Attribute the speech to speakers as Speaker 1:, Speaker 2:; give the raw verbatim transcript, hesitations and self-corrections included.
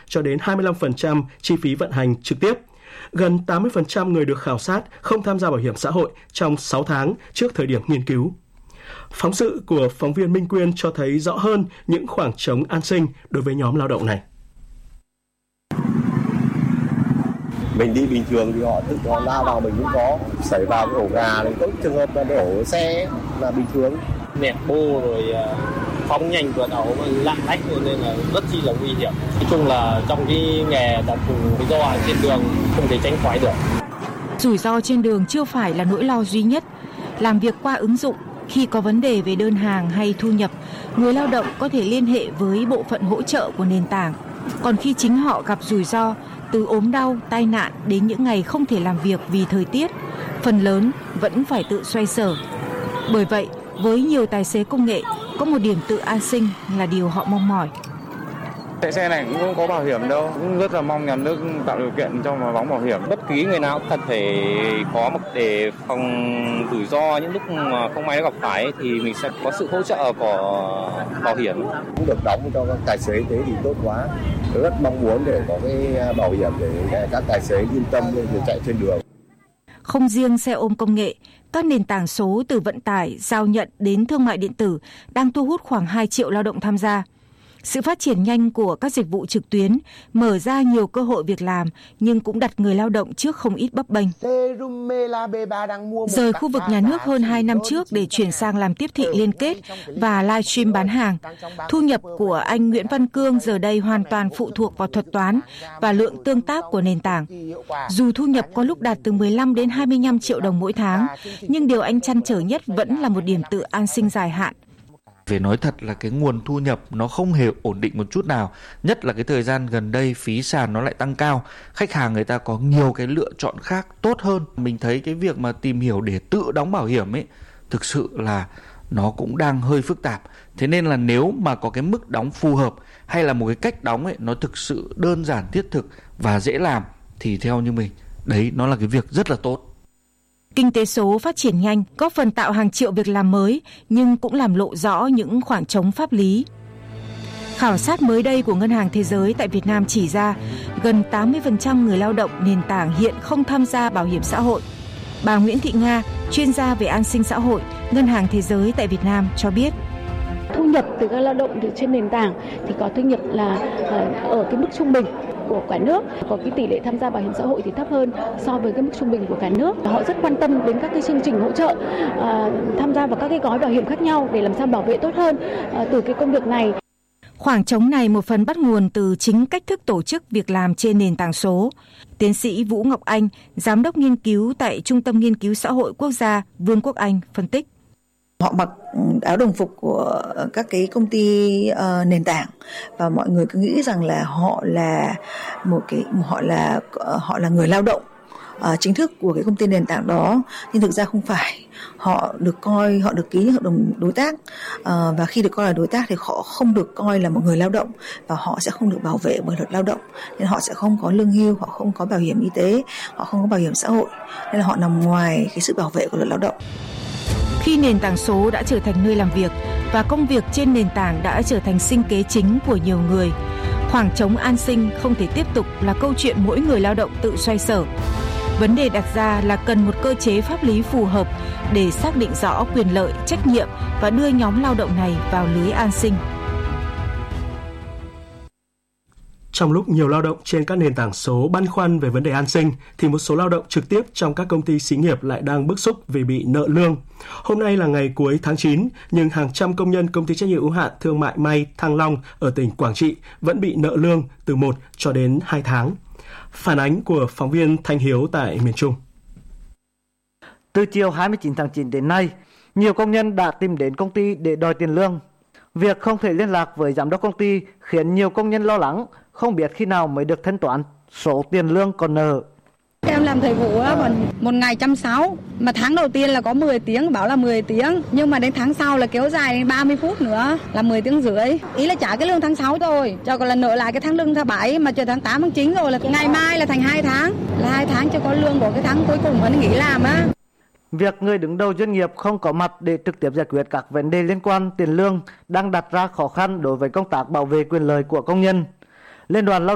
Speaker 1: cho đến hai mươi lăm phần trăm chi phí vận hành trực tiếp. Gần tám mươi phần trăm người được khảo sát không tham gia bảo hiểm xã hội trong sáu tháng trước thời điểm nghiên cứu. Phóng sự của phóng viên Minh Quyên cho thấy rõ hơn những khoảng trống an sinh đối với nhóm lao động này.
Speaker 2: Mình đi bình thường thì họ tự họ lao vào mình cũng có, xảy vào cái ổ gà này, có trường hợp là đổ xe là bình thường.
Speaker 3: Nẹt bô rồi phóng nhanh vượt ẩu lạng lách nên là rất chi là nguy hiểm. Nói chung là trong cái nghề đặc thù rủi ro trên đường không thể tránh khỏi được.
Speaker 4: Rủi ro trên đường chưa phải là nỗi lo duy nhất. Làm việc qua ứng dụng, khi có vấn đề về đơn hàng hay thu nhập, người lao động có thể liên hệ với bộ phận hỗ trợ của nền tảng. Còn khi chính họ gặp rủi ro, từ ốm đau, tai nạn đến những ngày không thể làm việc vì thời tiết, phần lớn vẫn phải tự xoay sở. Bởi vậy, với nhiều tài xế công nghệ, có một điểm tự an sinh là điều họ mong mỏi.
Speaker 5: Chạy xe này cũng không có bảo hiểm đâu, cũng rất là mong nhà nước tạo điều kiện cho mà đóng bảo hiểm.
Speaker 3: Bất kỳ người nào cần phải có một để phòng rủi ro những lúc mà không may nó gặp phải thì mình sẽ có sự hỗ trợ của bảo hiểm.
Speaker 2: Cũng được đóng cho các tài xế thế thì tốt quá. Tôi rất mong muốn để có cái bảo hiểm để các tài xế yên tâm để chạy trên đường.
Speaker 4: Không riêng xe ôm công nghệ, các nền tảng số từ vận tải, giao nhận đến thương mại điện tử đang thu hút khoảng hai triệu lao động tham gia. Sự phát triển nhanh của các dịch vụ trực tuyến mở ra nhiều cơ hội việc làm nhưng cũng đặt người lao động trước không ít bấp bênh. Rời khu vực nhà nước hơn hai năm trước để chuyển sang làm tiếp thị liên kết và livestream bán hàng, thu nhập của anh Nguyễn Văn Cương giờ đây hoàn toàn phụ thuộc vào thuật toán và lượng tương tác của nền tảng. Dù thu nhập có lúc đạt từ mười lăm đến hai mươi lăm triệu đồng mỗi tháng, nhưng điều anh trăn trở nhất vẫn là một điểm tự an sinh dài hạn.
Speaker 6: Phải nói thật là cái nguồn thu nhập nó không hề ổn định một chút nào. Nhất là cái thời gian gần đây phí sàn nó lại tăng cao. Khách hàng người ta có nhiều cái lựa chọn khác tốt hơn. Mình thấy cái việc mà tìm hiểu để tự đóng bảo hiểm ấy thực sự là nó cũng đang hơi phức tạp. Thế nên là nếu mà có cái mức đóng phù hợp hay là một cái cách đóng ấy nó thực sự đơn giản thiết thực và dễ làm thì theo như mình, đấy nó là cái việc rất là tốt.
Speaker 4: Kinh tế số phát triển nhanh, góp phần tạo hàng triệu việc làm mới, nhưng cũng làm lộ rõ những khoảng trống pháp lý. Khảo sát mới đây của Ngân hàng Thế giới tại Việt Nam chỉ ra, gần tám mươi phần trăm người lao động nền tảng hiện không tham gia bảo hiểm xã hội. Bà Nguyễn Thị Nga, chuyên gia về an sinh xã hội, Ngân hàng Thế giới tại Việt Nam cho biết.
Speaker 7: Thu nhập từ các lao động từ trên nền tảng thì có thu nhập là ở cái mức trung bình của cả nước, có cái tỷ lệ tham gia bảo hiểm xã hội thì thấp hơn so với cái mức trung bình của cả nước. Họ rất quan tâm đến các cái chương trình hỗ trợ, à, tham gia vào các cái gói bảo hiểm khác nhau để làm sao bảo vệ tốt hơn à, từ cái công việc này.
Speaker 4: Khoảng trống này một phần bắt nguồn từ chính cách thức tổ chức việc làm trên nền tảng số. Tiến sĩ Vũ Ngọc Anh, giám đốc nghiên cứu tại Trung tâm Nghiên cứu Xã hội Quốc gia Vương quốc Anh phân tích.
Speaker 8: Họ mặc áo đồng phục của các cái công ty uh, nền tảng và mọi người cứ nghĩ rằng là họ là một cái họ là uh, họ là người lao động uh, chính thức của cái công ty nền tảng đó, nhưng thực ra không phải. Họ được coi họ được ký những hợp đồng đối tác uh, và khi được coi là đối tác thì họ không được coi là một người lao động và họ sẽ không được bảo vệ bởi luật lao động, nên họ sẽ không có lương hưu, họ không có bảo hiểm y tế, họ không có bảo hiểm xã hội, nên là họ nằm ngoài cái sự bảo vệ của luật lao động.
Speaker 4: Khi nền tảng số đã trở thành nơi làm việc và công việc trên nền tảng đã trở thành sinh kế chính của nhiều người, khoảng trống an sinh không thể tiếp tục là câu chuyện mỗi người lao động tự xoay sở. Vấn đề đặt ra là cần một cơ chế pháp lý phù hợp để xác định rõ quyền lợi, trách nhiệm và đưa nhóm lao động này vào lưới an sinh.
Speaker 1: Trong lúc nhiều lao động trên các nền tảng số băn khoăn về vấn đề an sinh, thì một số lao động trực tiếp trong các công ty xí nghiệp lại đang bức xúc vì bị nợ lương. Hôm nay là ngày cuối tháng chín, nhưng hàng trăm công nhân công ty trách nhiệm hữu hạn thương mại may Thăng Long ở tỉnh Quảng Trị vẫn bị nợ lương từ một cho đến hai tháng. Phản ánh của phóng viên Thanh Hiếu tại miền Trung.
Speaker 9: Từ chiều hai mươi chín tháng chín đến nay, nhiều công nhân đã tìm đến công ty để đòi tiền lương. Việc không thể liên lạc với giám đốc công ty khiến nhiều công nhân lo lắng, không biết khi nào mới được thanh toán số tiền lương còn nợ.
Speaker 10: Em làm thời vụ á, một ngày một trăm sáu mươi, mà tháng đầu tiên là có mười tiếng, bảo là mười tiếng, nhưng mà đến tháng sau là kéo dài đến ba mươi phút nữa là mười tiếng rưỡi. Ý là trả cái lương tháng sáu thôi, cho còn là nợ lại cái tháng lương tháng bảy, mà chờ tháng tám tháng chín rồi là ngày mai là thành hai tháng, là hai tháng chưa có lương của cái tháng cuối cùng vẫn nghỉ làm á.
Speaker 9: Việc người đứng đầu doanh nghiệp không có mặt để trực tiếp giải quyết các vấn đề liên quan tiền lương đang đặt ra khó khăn đối với công tác bảo vệ quyền lợi của công nhân. Liên đoàn Lao